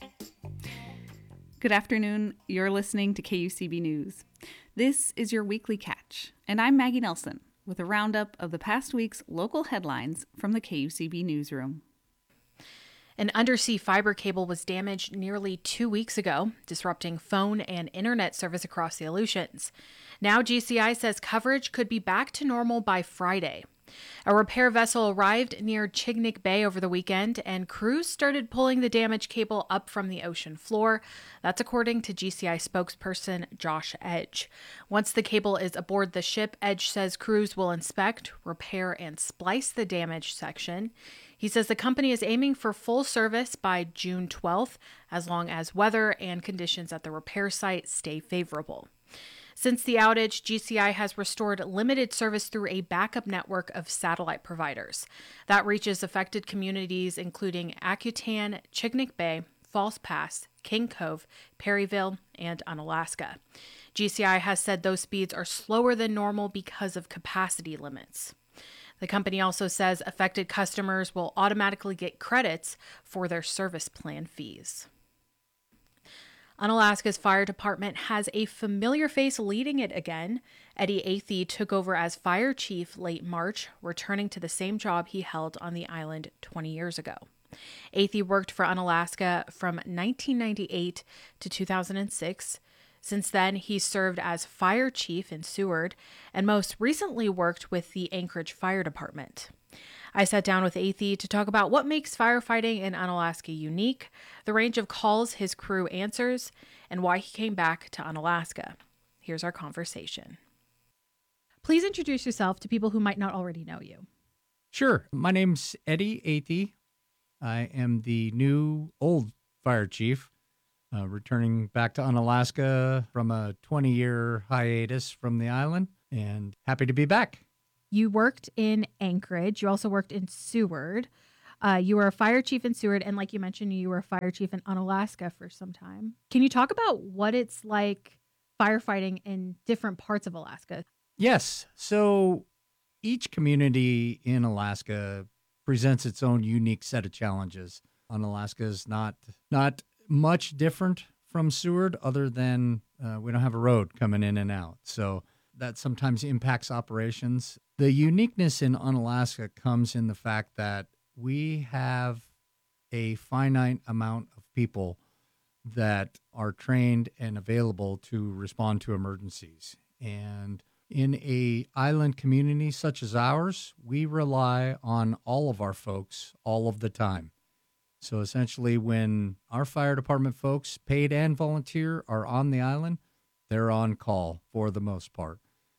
Good afternoon. You're listening to KUCB News. This is your weekly catch, and I'm Maggie Nelson with a roundup of the past week's local headlines from the KUCB newsroom. An undersea fiber cable was damaged nearly 2 weeks ago, disrupting phone and internet service across the Aleutians. Now GCI says coverage could be back to normal by Friday. A repair vessel arrived near Chignik Bay over the weekend, and crews started pulling the damaged cable up from the ocean floor. That's according to GCI spokesperson Josh Edge. Once the cable is aboard the ship, Edge says crews will inspect, repair, and splice the damaged section. He says the company is aiming for full service by June 12th, as long as weather and conditions at the repair site stay favorable. Since the outage, GCI has restored limited service through a backup network of satellite providers. That reaches affected communities including Akutan, Chignik Bay, False Pass, King Cove, Perryville, and Unalaska. GCI has said those speeds are slower than normal because of capacity limits. The company also says affected customers will automatically get credits for their service plan fees. Unalaska's fire department has a familiar face leading it again. Eddie Athey took over as fire chief late March, returning to the same job he held on the island 20 years ago. Athey worked for Unalaska from 1998 to 2006. Since then, he served as fire chief in Seward and most recently worked with the Anchorage Fire Department. I sat down with Athey to talk about what makes firefighting in Unalaska unique, the range of calls his crew answers, and why he came back to Unalaska. Here's our conversation. Please introduce yourself to people who might not already know you. Sure. My name's Eddie Athey. I am the new old fire chief, returning back to Unalaska from a 20-year hiatus from the island, and happy to be back. You worked in Anchorage. You also worked in Seward. You were a fire chief in Seward, and like you mentioned, you were a fire chief in Unalaska for some time. Can you talk about what it's like firefighting in different parts of Alaska? Yes. So each community in Alaska presents its own unique set of challenges. Unalaska is not much different from Seward, other than we don't have a road coming in and out. So that sometimes impacts operations. The uniqueness in Unalaska comes in the fact that we have a finite amount of people that are trained and available to respond to emergencies. And in a island community such as ours, we rely on all of our folks all of the time. So essentially, when our fire department folks, paid and volunteer, are on the island, they're on call for the most part.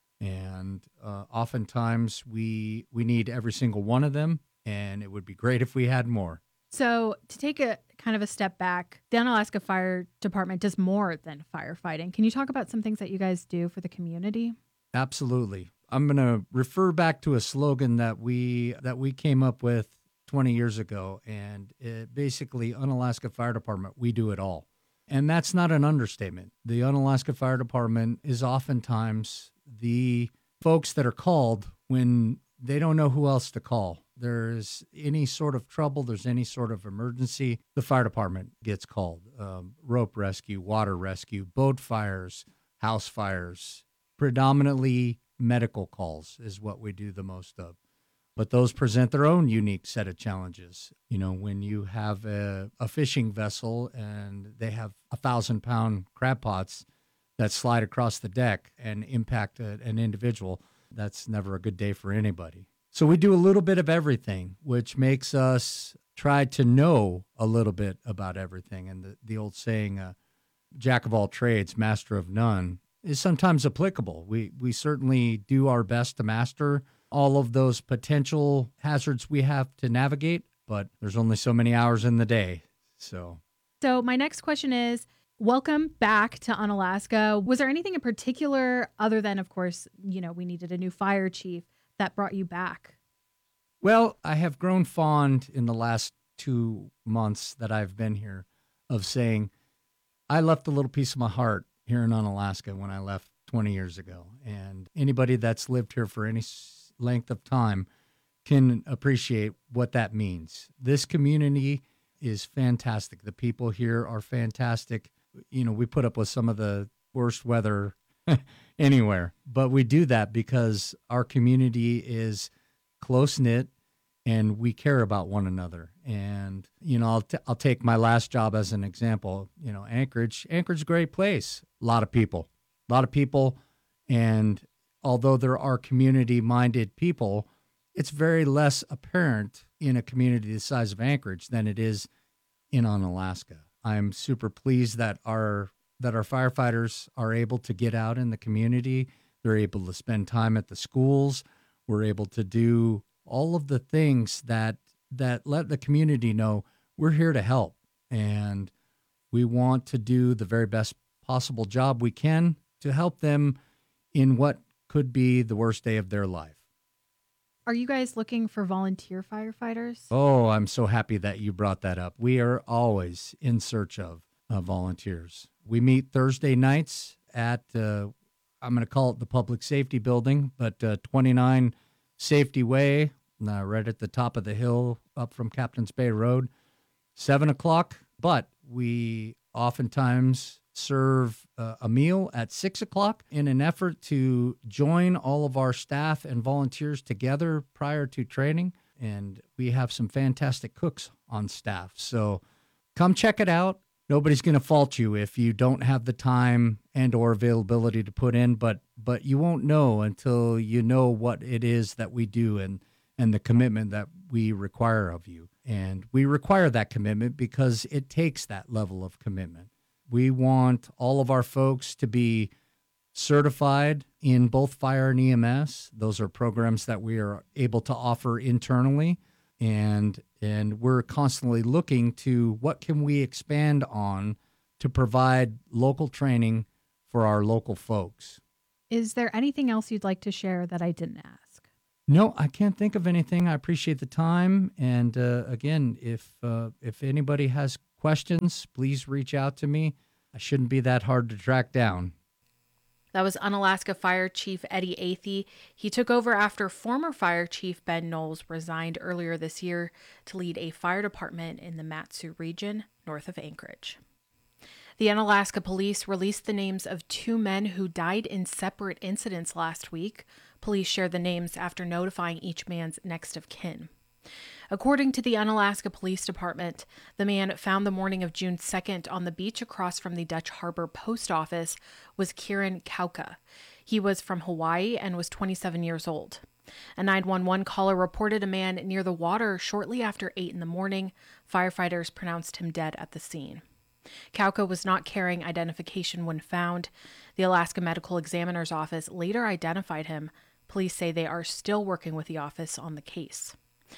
And oftentimes we need every single one of them, and it would be great if we had more. So to take a kind of a step back, the Unalaska Fire Department does more than firefighting. Can you talk about some things that you guys do for the community? Absolutely. I'm going to refer back to a slogan that we came up with 20 years ago, and basically, Unalaska Fire Department, we do it all. And that's not an understatement. The Unalaska Fire Department is oftentimes the folks that are called when they don't know who else to call. There's any sort of trouble, there's any sort of emergency, the fire department gets called. Rope rescue, water rescue, boat fires, house fires, predominantly medical calls is what we do the most of. But those present their own unique set of challenges. You know, when you have a fishing vessel and they have 1,000-pound crab pots that slide across the deck and impact an individual, that's never a good day for anybody. So we do a little bit of everything, which makes us try to know a little bit about everything. And the old saying, jack of all trades, master of none, is sometimes applicable. We certainly do our best to master all of those potential hazards we have to navigate, but there's only so many hours in the day. So my next question is, welcome back to Unalaska. Was there anything in particular, other than, of course, we needed a new fire chief, that brought you back? Well, I have grown fond in the last 2 months that I've been here of saying, I left a little piece of my heart here in Unalaska when I left 20 years ago. And anybody that's lived here for any length of time can appreciate what that means. This community is fantastic. The people here are fantastic. You know, we put up with some of the worst weather anywhere, but we do that because our community is close-knit and we care about one another. And, you know, I'll take my last job as an example. You know, Anchorage is a great place. A lot of people. And although there are community-minded people, it's very less apparent in a community the size of Anchorage than it is in Unalaska. I'm super pleased that our firefighters are able to get out in the community. They're able to spend time at the schools. We're able to do all of the things that let the community know we're here to help, and we want to do the very best possible job we can to help them in what could be the worst day of their life. Are you guys looking for volunteer firefighters? Oh, I'm so happy that you brought that up. We are always in search of volunteers. We meet Thursday nights at, I'm going to call it the Public Safety Building, but 29 Safety Way, right at the top of the hill up from Captain's Bay Road, 7 o'clock. But we oftentimes serve a meal at 6 o'clock in an effort to join all of our staff and volunteers together prior to training. And we have some fantastic cooks on staff. So come check it out. Nobody's going to fault you if you don't have the time and or availability to put in, but you won't know until you know what it is that we do and the commitment that we require of you. And we require that commitment because it takes that level of commitment. We want all of our folks to be certified in both fire and EMS. Those are programs that we are able to offer internally. And we're constantly looking to what can we expand on to provide local training for our local folks. Is there anything else you'd like to share that I didn't ask? No, I can't think of anything. I appreciate the time. And again, if anybody has questions, please reach out to me. I shouldn't be that hard to track down. That was Unalaska Fire Chief Eddie Athey. He took over after former Fire Chief Ben Knowles resigned earlier this year to lead a fire department in the Mat-Su region north of Anchorage. The Unalaska police released the names of 2 men who died in separate incidents last week. Police shared the names after notifying each man's next of kin. According to the Unalaska Police Department, the man found the morning of June 2nd on the beach across from the Dutch Harbor Post Office was Kieran Kauka. He was from Hawaii and was 27 years old. A 911 caller reported a man near the water shortly after 8 in the morning. Firefighters pronounced him dead at the scene. Kauka was not carrying identification when found. The Alaska Medical Examiner's Office later identified him. Police say they are still working with the office on the case.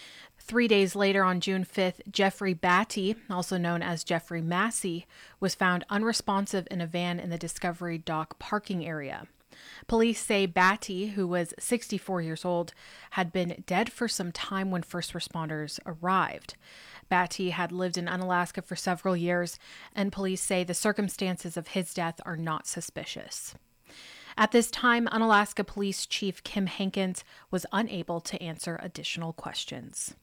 3 days later, on June 5th, Jeffrey Batty, also known as Jeffrey Massey, was found unresponsive in a van in the Discovery Dock parking area. Police say Batty, who was 64 years old, had been dead for some time when first responders arrived. Batty had lived in Unalaska for several years, and police say the circumstances of his death are not suspicious. At this time, Unalaska Police Chief Kim Hankins was unable to answer additional questions.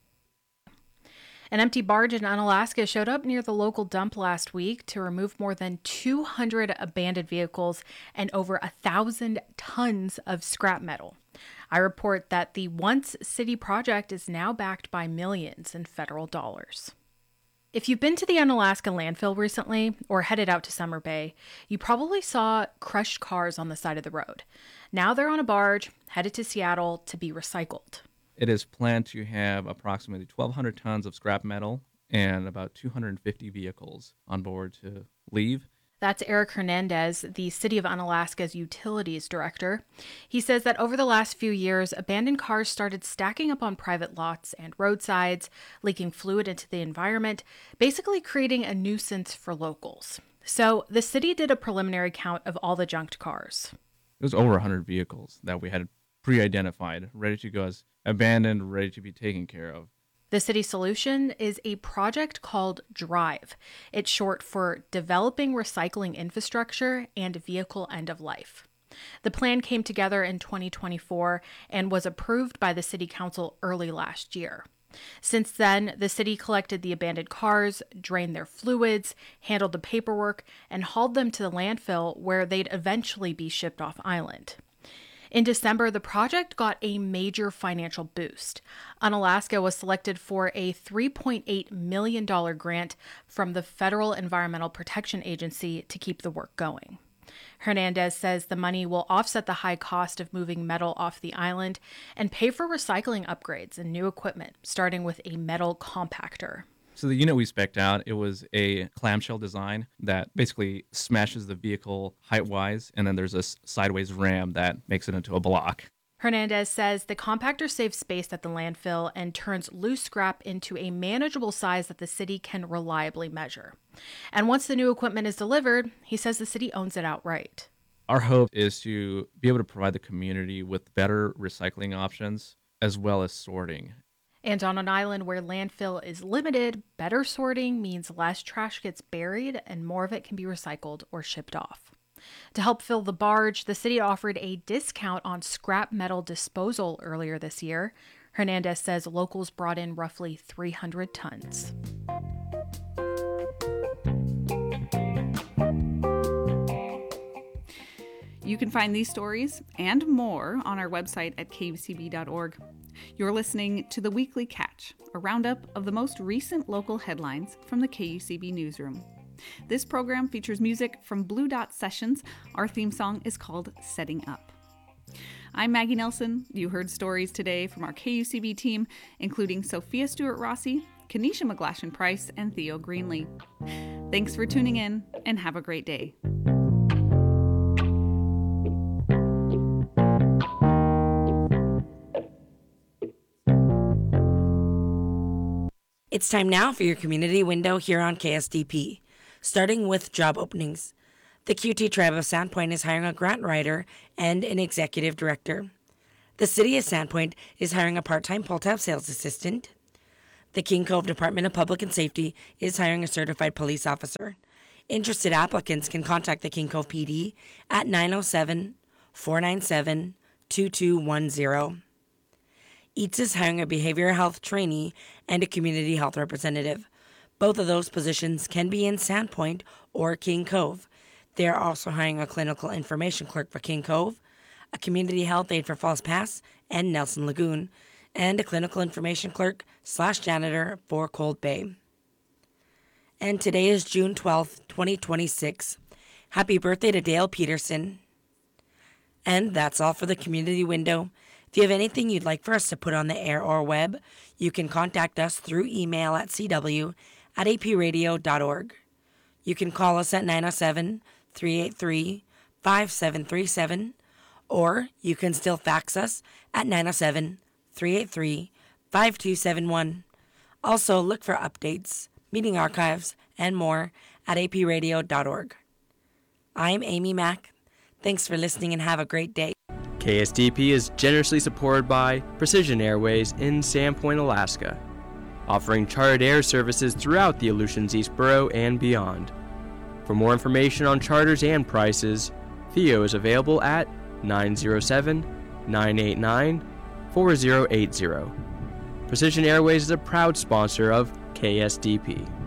An empty barge in Unalaska showed up near the local dump last week to remove more than 200 abandoned vehicles and over 1,000 tons of scrap metal. I report that the once city project is now backed by millions in federal dollars. If you've been to the Unalaska landfill recently or headed out to Summer Bay, you probably saw crushed cars on the side of the road. Now they're on a barge headed to Seattle to be recycled. It is planned to have approximately 1,200 tons of scrap metal and about 250 vehicles on board to leave. That's Eric Hernandez, the City of Unalaska's Utilities Director. He says that over the last few years, abandoned cars started stacking up on private lots and roadsides, leaking fluid into the environment, basically creating a nuisance for locals. So the city did a preliminary count of all the junked cars. It was over 100 vehicles that we had pre-identified, ready to go as abandoned, ready to be taken care of. The city solution is a project called DRIVE. It's short for Developing Recycling Infrastructure and Vehicle End of Life. The plan came together in 2024 and was approved by the city council early last year. Since then, the city collected the abandoned cars, drained their fluids, handled the paperwork, and hauled them to the landfill where they'd eventually be shipped off island. In December, the project got a major financial boost. Unalaska was selected for a $3.8 million grant from the Federal Environmental Protection Agency to keep the work going. Hernandez says the money will offset the high cost of moving metal off the island and pay for recycling upgrades and new equipment, starting with a metal compactor. So the unit we spec'd out, it was a clamshell design that basically smashes the vehicle height-wise, and then there's a sideways ram that makes it into a block. Hernandez says the compactor saves space at the landfill and turns loose scrap into a manageable size that the city can reliably measure. And once the new equipment is delivered, he says the city owns it outright. Our hope is to be able to provide the community with better recycling options as well as sorting. And on an island where landfill is limited, better sorting means less trash gets buried and more of it can be recycled or shipped off. To help fill the barge, the city offered a discount on scrap metal disposal earlier this year. Hernandez says locals brought in roughly 300 tons. You can find these stories and more on our website at kucb.org. You're listening to The Weekly Catch, a roundup of the most recent local headlines from the KUCB newsroom. This program features music from Blue Dot Sessions. Our theme song is called Setting Up. I'm Maggie Nelson. You heard stories today from our KUCB team, including Sophia Stewart-Rossi, Kenesha McGlashan-Price, and Theo Greenlee. Thanks for tuning in, and have a great day. It's time now for your community window here on KSDP. Starting with job openings. The QT Tribe of Sandpoint is hiring a grant writer and an executive director. The City of Sandpoint is hiring a part-time pull-tab sales assistant. The King Cove Department of Public and Safety is hiring a certified police officer. Interested applicants can contact the King Cove PD at 907-497-2210. EATS is hiring a behavioral health trainee and a community health representative. Both of those positions can be in Sandpoint or King Cove. They are also hiring a clinical information clerk for King Cove, a community health aide for Falls Pass and Nelson Lagoon, and a clinical information clerk / janitor for Cold Bay. And today is June 12th, 2026. Happy birthday to Dale Peterson. And that's all for the community window. If you have anything you'd like for us to put on the air or web, you can contact us through email at cw@apradio.org. You can call us at 907-383-5737, or you can still fax us at 907-383-5271. Also, look for updates, meeting archives, and more at apradio.org. I'm Amy Mack. Thanks for listening and have a great day. KSDP is generously supported by Precision Airways in Sandpoint, Alaska, offering chartered air services throughout the Aleutians East Borough and beyond. For more information on charters and prices, Theo is available at 907-989-4080. Precision Airways is a proud sponsor of KSDP.